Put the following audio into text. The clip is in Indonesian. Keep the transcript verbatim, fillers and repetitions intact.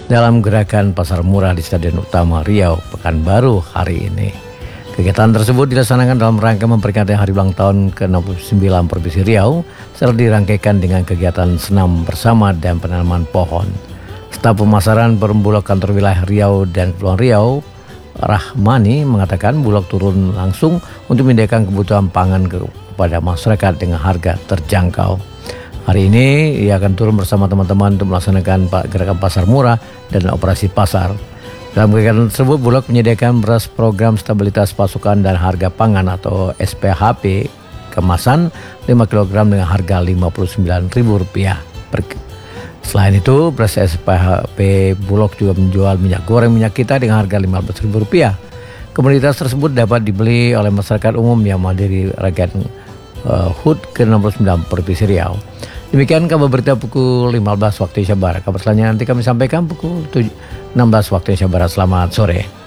dalam gerakan pasar murah di Stadion Utama Riau, Pekanbaru hari ini. Kegiatan tersebut dilaksanakan dalam rangka memperingati hari ulang tahun ke enam puluh sembilan Provinsi Riau, serta dirangkaikan dengan kegiatan senam bersama dan penanaman pohon. Staf pemasaran Perumbulok Kantor Wilayah Riau dan Kepulauan Riau, Rahmani, mengatakan Bulog turun langsung untuk menyediakan kebutuhan pangan kepada masyarakat dengan harga terjangkau. Hari ini ia akan turun bersama teman-teman untuk melaksanakan gerakan pasar murah dan operasi pasar. Dalam kegiatan tersebut, Bulog menyediakan beras program stabilitas pasokan dan harga pangan atau S P H P kemasan lima kilogram dengan harga lima puluh sembilan ribu rupiah per. Selain itu, beras S P H P Bulog juga menjual minyak goreng minyak kita dengan harga lima belas ribu rupiah. Komoditas tersebut dapat dibeli oleh masyarakat umum yang menghadiri rangkaian uh, H U T ke enam puluh sembilan Provinsi Riau. Demikian kabar berita pukul lima belas waktu Indonesia Barat. Kabar selanjutnya nanti kami sampaikan pukul enam belas waktu Indonesia Barat. Selamat sore.